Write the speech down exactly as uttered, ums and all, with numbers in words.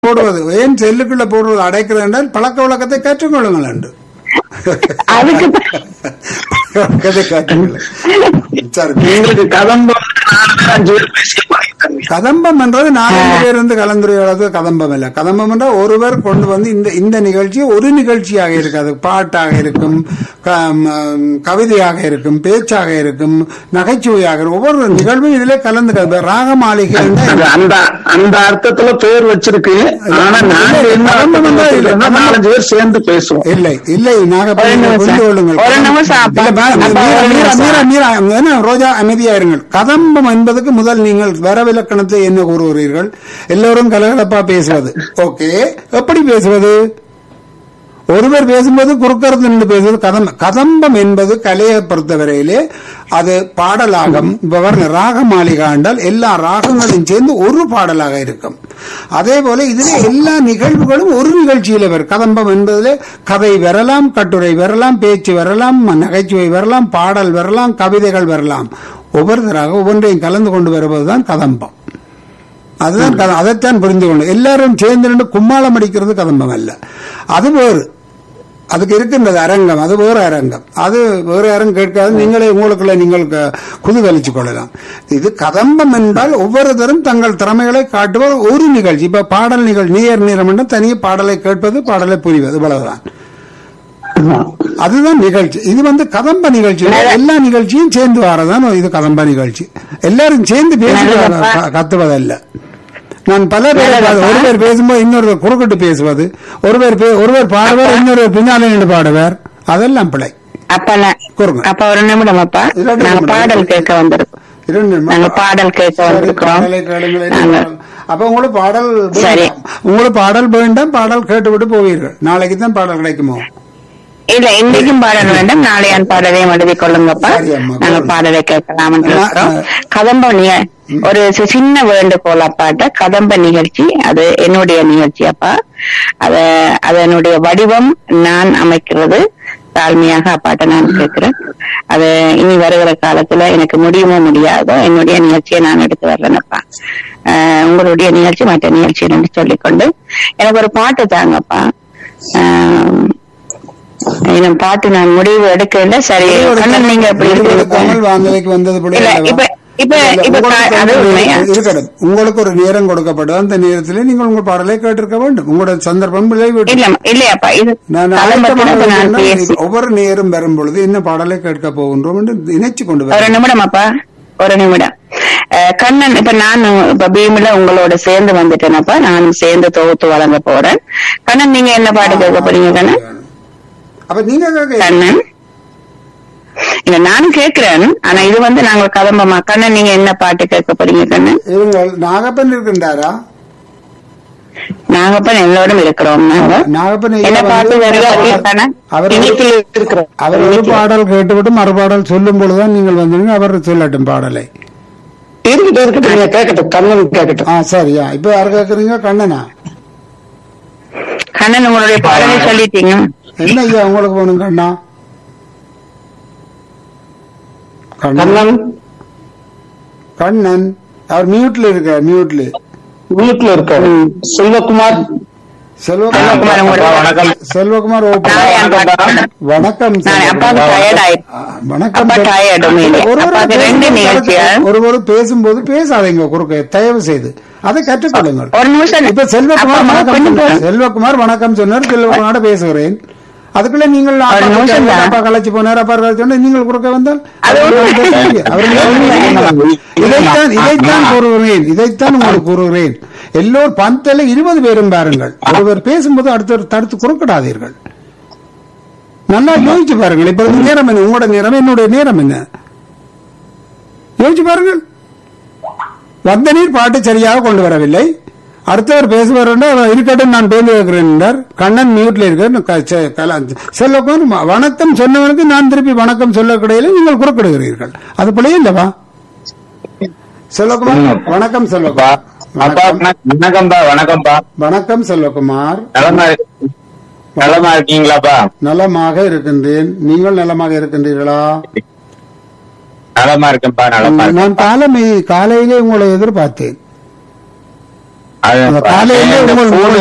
போடுவது ஏன் செல்லுக்குள்ள போடுவது அடைக்கிறது என்றால் பழக்க வழக்கத்தை கற்றுக்கொள்ளுங்கள் என்று அதுக்கு கதை காட்டுங்கள். சரி, எங்களுக்கு கதம்பம் கதம்பம் என்றது நாலஞ்சு பேர் இருந்து கலந்துரையாடுறது கதம்பம் இல்ல. கதம்பம் என்றால் ஒருவர் கொண்டு வந்து இந்த இந்த நிகழ்ச்சி ஒரு நிகழ்ச்சியாக இருக்காது. பாட்டாக இருக்கும், க- ம், கவிதையாக இருக்கும், பேச்சாக இருக்கும், நகைச்சுவையாக இருக்கும். ஒவ்வொரு நிகழ்வும் இதிலே கலந்து ராக மாளிகை என்றால் அது அந்த அந்த அர்த்தத்துல பேர் வச்சிருக்கு. ஆனா நாங்க என்ன கதம்பம் என்றால் இல்லை. அர்த்தத்துல நாலஞ்சு பேர் சேர்ந்து பேசுவோம். இல்லை இல்லை நாக ஒரு நிமிஷம். புரிந்து கொள்ளுங்கள். ஒரு நிமிஷம் அப்பா. இல்ல, பா- அப்பா, மீரா, ஒரு மீரா, நிமிஷம். மீரா, மீரா, என்ன, ரோஜா அமைதியா இருங்கள். கதம்பம் என்பதுக்கு முதல் நீங்கள் வரவிலக்கணத்தை என்ன கூறுகிறீர்கள்? எல்லோரும் கலகலப்பா பேசுவது. ஓகே, எப்படி பேசுவது? ஒருவர் பேசும்போது குறுக்கறது நின்று பேசுவது கதம்பம். கதம்பம் என்பது கலையை பொறுத்தவரையிலே அது பாடலாகம். ராக மாளிகா என்றால் எல்லா ராகங்களும் சேர்ந்து ஒரு பாடலாக இருக்கும். அதே போல இதிலே எல்லா நிகழ்வுகளும் ஒரு நிகழ்ச்சியில வரும். கதம்பம் என்பதிலே கதை வரலாம், கட்டுரை வரலாம், பேச்சு வரலாம், நகைச்சுவை வரலாம், பாடல் வரலாம், கவிதைகள் வரலாம். ஒவ்வொருத்தராக ஒவ்வொன்றையும் கலந்து கொண்டு வருவதுதான் கதம்பம். அதுதான் கத- அதைத்தான் புரிந்து கொண்டு எல்லாரும் சேர்ந்து நின்று கும்மாளம் அடிக்கிறது கதம்பம் அல்ல. அது வேறு, அதுக்கு இருக்கின்றது அரங்கம், அது வேறு அரங்கம். அது வேறு அரங்கம் கேட்காது. நீங்களே உங்களுக்குள்ள நீங்கள் க- குதூகலிச்சுக் கொள்ளலாம். இது கதம்பம் என்றால் ஒவ்வொருத்தரும் தங்கள் திறமைகளை காட்டுவது ஒரு நிகழ்ச்சி. இப்ப பாடல் நிகழ்ச்சி நேர் நேரம் என்ற தனியே பாடலை கேட்பது, பாடலை புரிவது, இவ்வளவுதான். அதுதான் நிகழ்ச்சி. இது வந்து கதம்ப நிகழ்ச்சி. எல்லா நிகழ்ச்சியும் சேர்ந்து வரதான் இது கதம்ப நிகழ்ச்சி. எல்லாரும் சேர்ந்து பேசி க- கத்துவதல்ல. நான் பல பேர் ஒரு பேர் பேசும்போது இன்னொருவர் குறுக்கிட்டு பேசுவது, ஒருவர் பே- ஒருவர் பாடுவார், இன்னொருவர் பின்னாலே நின்று பாடுவார். அதெல்லாம் பிழை. அப்ப நான் கூறுங்க. அப்ப ஒரு நிமிடம் அப்பா, இரண்டு நாங்க நிமிடம். பாடல் கேட்க வந்திருக்கோம். இரண்டு நிமிடம். நாங்க பாடல் கேட்க சரி, வந்திருக்கிறோம். பாடலை கேளுங்களேன். நாங்க- அப்ப உங்களுக்கு பாடல் சரி. வேண்டாம். உங்களுக்கு பாடல் வேண்டாம், பாடல் கேட்டுவிட்டு போவீர்கள். நாளைக்கு தான் பாடல் கிடைக்குமோ? இல்ல, இன்னைக்கும் பாடல் வேண்டாம், நாளையான் பாடலையும் எழுதி கொள்ளுங்கப்பா. சரி அம்மா, நாங்க போடுங்க. பாடலை கேட்கலாம் இருக்கிறோம். நான், கதம்ப நிக- ஒரு சி- சின்ன வேண்டுகோள் அப்பாட்ட. கதம்ப நிகழ்ச்சி அது என்னுடைய நிகழ்ச்சி அப்பா. அத அதனுடைய வடிவம் நான் அமைக்கிறது. தாழ்மையாக அப்பாட்ட நான் கேட்கிறேன். அது இனி வருகிற காலத்துல எனக்கு முடியுமோ முடியாதோ என்னுடைய நிகழ்ச்சியை நான் எடுத்து வர்றேனப்பா. ஆஹ் உங்களுடைய நிகழ்ச்சி மற்ற நிகழ்ச்சி என்று சொல்லிக்கொண்டு எனக்கு ஒரு பாட்டு தாங்கப்பா. ஆஹ் இன்னும் பாட்டு நான் முடிவு எடுக்கல. சரி கண்ணன், நீங்க எப்படி உங்களுக்கு இருக்கீங்க? தமிழ் வாங்கலைக்கு வந்தது பிள்ளை இல்ல, அல்லவா? இப்ப இப்ப இல்ல, இப்ப உங்களுக்கு அது ஒரு உண்மையா? நேரம் இருக்கட்டும். உங்களுக்கு ஒரு நேரம் கொடுக்கப்படும். அந்த நேரத்திலே நீங்கள் உங்கள் பாடலை கேட்டிருக்க வேண்டும். உங்களோட சந்தர்ப்பம் விளைவிட்டு இல்ல இல்லையாப்பா, இது நான் கலம்பத்தின இப்ப நான் பேசி ஆயத்தமாக ஒவ்வொரு நேரம் வரும் பொழுது என்ன பாடலை கேட்க போகின்றோம் என்று நினைச்சு கொண்டு ஒரு வர நிமிடம் அப்பா, ஒரு நிமிடம். அஹ் கண்ணன், இப்ப நான் இப்ப பீம்ல உங்களோட சேர்ந்து வந்துட்டேனப்பா. நானும் சேர்ந்து தொகுத்து வழங்க போறேன். கண்ணன், நீங்க என்ன பாட்டு கேட்க போறீங்க கண்ணன்? அப்ப நீங்க கேட்க கண்ணன், இல்ல நானும் கேட்கிறேன். ஆனா இது வந்து நாங்க கதம்பமா. கண்ணன், நீங்க என்ன பாட்டு கேட்க போறீங்க கண்ணன்? இருங்கள். நாகப்பன் இருக்கின்றாரா? நாகப்பன் எல்லோரும் இருக்கிறோம். நாங்க நாகப்பன் என்ன ஐயா பாட்டு வந்து வருதோ அது கண்ணன் அவர் இனிப்பில் இருக்கிறோம். அவர் ஒரு பாடல் கேட்டுவிட்டு மறுபாடல் சொல்லும் பொழுதுதான் நீங்கள் வந்தீங்க. அவர் சொல்லட்டும் பாடலை. இருக்கட்டும் இருக்கட்டும், நீங்க கேட்கட்டும், கண்ணன் கேட்கட்டும். ஆ சரியா. இப்ப யார் கேக்குறீங்க? கண்ணனா? கண்ணன், உங்களுடைய பாடலை சொல்லிட்டீங்க. என்ன ஐயா உங்களுக்கு வேணும் கண்ணா? கண்ணன் கண்ணன் கண்ணன் அவர் மியூட்ல இருக்க. மியூட்ல வீட்டுல இருக்காரு. செல்வகுமார் செல்வகுமார் செல்வகுமார், உங்களுடைய வணக்கம். செல்வகுமார் ஓப்பன். நாளை அந்த பாட்டு. வணக்கம் நான் அப்பாவுக்கு செல்வகுமார். டயர்ட் ஆயிடுச்சு. ஆ, வணக்கம் அப்பா tired உண்மையிலே. ஒருவர் அப்பா அது ரெண்டு நிகழ்ச்சியா? ஒருவர் பேசும்போது பேசாதீங்க குறுக்க, தயவு செய்து அதை கற்றுக்கொள்ளுங்கள். ஒரு நிமிஷம். இப்ப செல்வகுமார் அப்பா, வணக்கம் கொஞ்சம் சொன்னார். செல்வகுமார் வணக்கம் சொன்னார். செல்வகுமார் பேசுகிறேன். அதுக்குள்ள நீங்கள் ஒரு அப்பா நிமிஷம் தான். அப்பா கலைச்சு போனார், அப்பா கலைச்சு போனார், நீங்கள் குறுக்க வந்தால் அது அவர்கள் உண்மை. பேசுவீங்க. அவர்கள் இதைத்தான் இதைத்தான் கூறுகிறேன். இதைத்தான் உங்களுக்கு கூறுகிறேன். எல்லோரும் பந்தல இருபது பேரும் பாருங்கள். ஒருவர் பேசும்போது அடுத்தவர் தடுத்து குறுக்கிடாதீர்கள். நல்லா யோசிச்சு பாருங்கள். இப்ப இந்த நேரம் என்ன? உங்களோட நேரம், என்னுடைய நேரம் என்ன? யோசிச்சு பாருங்கள். வந்த நீர் பாட்டு சரியாக கொண்டு வரவில்லை. அடுத்தவர் பேசுவார் என்றால் இருக்கட்டும், நான் பேந்து வைக்கிறேன் என்றார். கண்ணன் மியூட்ல இருக்கிறேன். செல்வகுமார் வணக்கம் சொன்னவனுக்கு நான் திருப்பி வணக்கம் சொல்ல கிடையில நீங்கள் குறுக்கிடுகிறீர்கள். அது பிள்ளையே இல்லவா? செல்வகுமார் வணக்கம். செல்வகுமார் வணக்கம். வணக்கம்பா. வணக்கம்பா. வணக்கம் செல்வகுமார். நலமா இருக்கு- நலமா இருக்கீங்களாப்பா? நலமாக இருக்கின்றேன். நீங்கள் நலமாக இருக்கின்றீர்களா? நலமா இருக்கேன்பா. நலமா இருக்கேன். நான் காலமே காலையிலே உங்களை எதிர்பார்த்தேன். அது அந்த காலையிலே உங்கள்